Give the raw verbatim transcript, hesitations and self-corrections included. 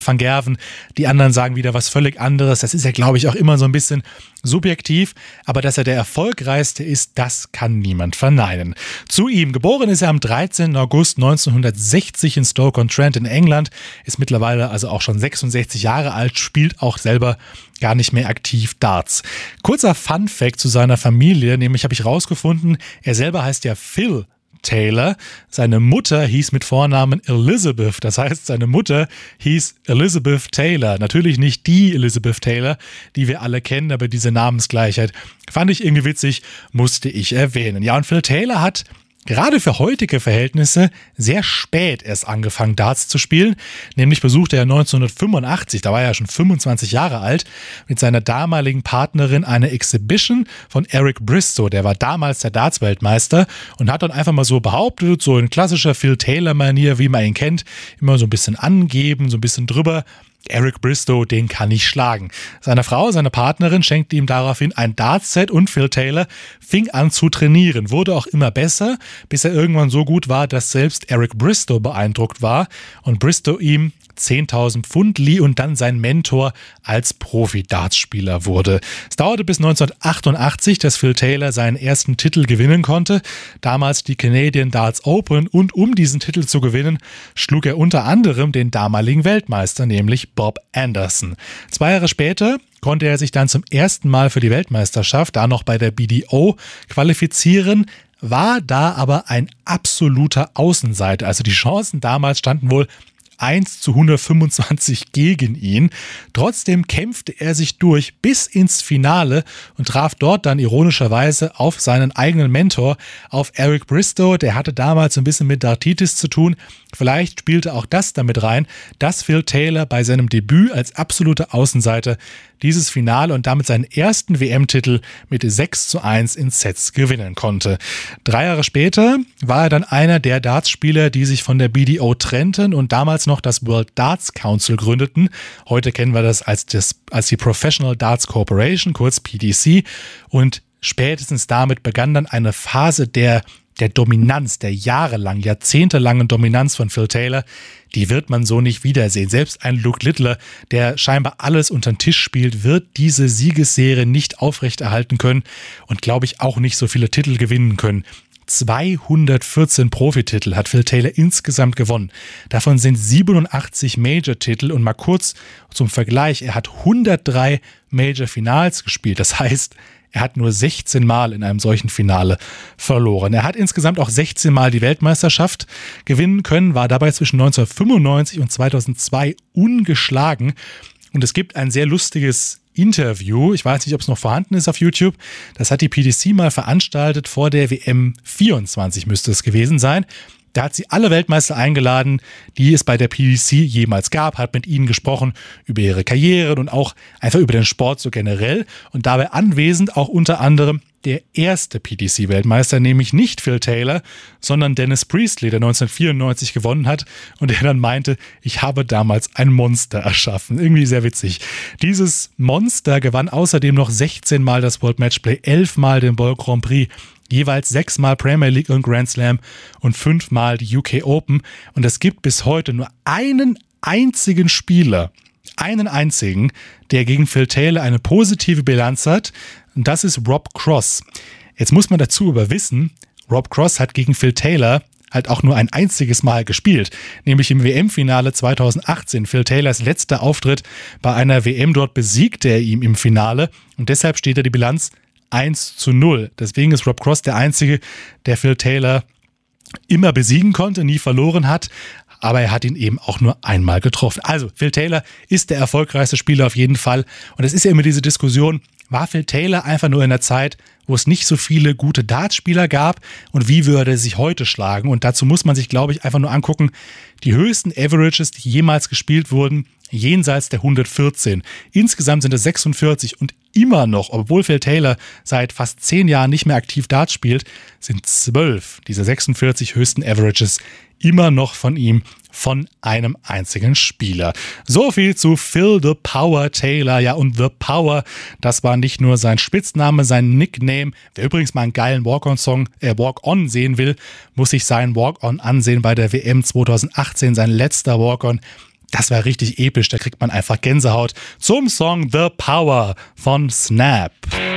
Van Gerwen, die anderen sagen wieder was völlig anderes. Das ist ja, glaube ich, auch immer so ein bisschen subjektiv, aber dass er der erfolgreichste ist, das kann niemand verneinen. Zu ihm, geboren ist er am dreizehnten August neunzehnhundertsechzig in Stoke-on-Trent in England, ist mittlerweile also auch schon sechsundsechzig Jahre alt, spielt auch selber gar nicht mehr aktiv Darts. Kurzer Fun-Fact zu seiner Familie, nämlich habe ich rausgefunden, er selber heißt ja Phil Taylor. Seine Mutter hieß mit Vornamen Elizabeth. Das heißt, seine Mutter hieß Elizabeth Taylor. Natürlich nicht die Elizabeth Taylor, die wir alle kennen, aber diese Namensgleichheit fand ich irgendwie witzig, musste ich erwähnen. Ja, und Phil Taylor hat gerade für heutige Verhältnisse sehr spät erst angefangen, Darts zu spielen. Nämlich besuchte er neunzehnhundertfünfundachtzig, da war er ja schon fünfundzwanzig Jahre alt, mit seiner damaligen Partnerin eine Exhibition von Eric Bristow. Der war damals der Darts-Weltmeister und hat dann einfach mal so behauptet, so in klassischer Phil Taylor-Manier, wie man ihn kennt, immer so ein bisschen angeben, so ein bisschen drüber. Eric Bristow, den kann ich schlagen. Seine Frau, seine Partnerin, schenkte ihm daraufhin ein Dartset und Phil Taylor fing an zu trainieren, wurde auch immer besser, bis er irgendwann so gut war, dass selbst Eric Bristow beeindruckt war und Bristow ihm zehntausend Pfund lieh und dann sein Mentor als Profi-Dartspieler wurde. Es dauerte bis neunzehnhundertachtundachtzig, dass Phil Taylor seinen ersten Titel gewinnen konnte, damals die Canadian Darts Open, und um diesen Titel zu gewinnen, schlug er unter anderem den damaligen Weltmeister, nämlich Bob Anderson. Zwei Jahre später konnte er sich dann zum ersten Mal für die Weltmeisterschaft, da noch bei der B D O, qualifizieren, war da aber ein absoluter Außenseiter. Also die Chancen damals standen wohl eins zu hundertfünfundzwanzig gegen ihn. Trotzdem kämpfte er sich durch bis ins Finale und traf dort dann ironischerweise auf seinen eigenen Mentor, auf Eric Bristow. Der hatte damals ein bisschen mit Dartitis zu tun. Vielleicht spielte auch das damit rein, dass Phil Taylor bei seinem Debüt als absoluter Außenseiter dieses Finale und damit seinen ersten W M-Titel mit sechs zu eins in Sets gewinnen konnte. Drei Jahre später war er dann einer der Dartspieler, die sich von der B D O trennten und damals noch das World Darts Council gründeten. Heute kennen wir das als, das, als die Professional Darts Corporation, kurz P D C. Und spätestens damit begann dann eine Phase der der Dominanz, der jahrelang, jahrzehntelangen Dominanz von Phil Taylor, die wird man so nicht wiedersehen. Selbst ein Luke Littler, der scheinbar alles unter den Tisch spielt, wird diese Siegesserie nicht aufrechterhalten können und, glaube ich, auch nicht so viele Titel gewinnen können. zweihundertvierzehn Profititel hat Phil Taylor insgesamt gewonnen. Davon sind siebenundachtzig Major-Titel und mal kurz zum Vergleich, er hat hundertdrei Major-Finals gespielt. Das heißt, er hat nur sechzehn Mal in einem solchen Finale verloren. Er hat insgesamt auch sechzehn Mal die Weltmeisterschaft gewinnen können, war dabei zwischen neunzehnhundertfünfundneunzig und zweitausendzwei ungeschlagen. Und es gibt ein sehr lustiges Interview, ich weiß nicht, ob es noch vorhanden ist auf YouTube, das hat die P D C mal veranstaltet vor der W M vierundzwanzig müsste es gewesen sein. Da hat sie alle Weltmeister eingeladen, die es bei der P D C jemals gab, hat mit ihnen gesprochen über ihre Karrieren und auch einfach über den Sport so generell. Und dabei anwesend auch unter anderem der erste P D C-Weltmeister, nämlich nicht Phil Taylor, sondern Dennis Priestley, der neunzehnhundertvierundneunzig gewonnen hat und der dann meinte, ich habe damals ein Monster erschaffen. Irgendwie sehr witzig. Dieses Monster gewann außerdem noch sechzehn Mal das World Matchplay, elf Mal den Bowl Grand Prix, jeweils sechsmal Premier League und Grand Slam und fünfmal die U K Open. Und es gibt bis heute nur einen einzigen Spieler, einen einzigen, der gegen Phil Taylor eine positive Bilanz hat. Und das ist Rob Cross. Jetzt muss man dazu aber wissen, Rob Cross hat gegen Phil Taylor halt auch nur ein einziges Mal gespielt, nämlich im W M-Finale zweitausendachtzehn. Phil Taylors letzter Auftritt bei einer W M, dort besiegte er ihn im Finale und deshalb steht da die Bilanz eins zu null. Deswegen ist Rob Cross der Einzige, der Phil Taylor immer besiegen konnte, nie verloren hat, aber er hat ihn eben auch nur einmal getroffen. Also Phil Taylor ist der erfolgreichste Spieler auf jeden Fall und es ist ja immer diese Diskussion, war Phil Taylor einfach nur in der Zeit, wo es nicht so viele gute Dartspieler gab und wie würde er sich heute schlagen? Und dazu muss man sich, glaube ich, einfach nur angucken, die höchsten Averages, die jemals gespielt wurden, jenseits der hundertvierzehn. Insgesamt sind es sechsundvierzig und immer noch, obwohl Phil Taylor seit fast zehn Jahren nicht mehr aktiv Dart spielt, sind zwölf dieser sechsundvierzig höchsten Averages immer noch von ihm, von einem einzigen Spieler. So viel zu Phil the Power Taylor. Ja, und The Power, das war nicht nur sein Spitzname, sein Nickname. Wer übrigens mal einen geilen Walk-on-Song, äh, Walk-on sehen will, muss sich seinen Walk-on ansehen bei der W M zweitausendachtzehn, sein letzter Walk-on. das war richtig episch, da kriegt man einfach Gänsehaut zum Song The Power von Snap.